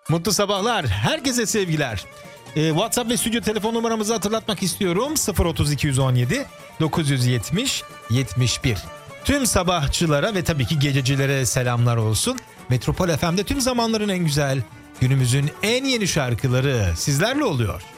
Mutlu sabahlar. Herkese sevgiler. WhatsApp ve stüdyo telefon numaramızı hatırlatmak istiyorum. 03217 970 71. Tüm sabahçılara ve tabii ki gececilere selamlar olsun. Metropol FM'de tüm zamanların en güzel, günümüzün en yeni şarkıları sizlerle oluyor.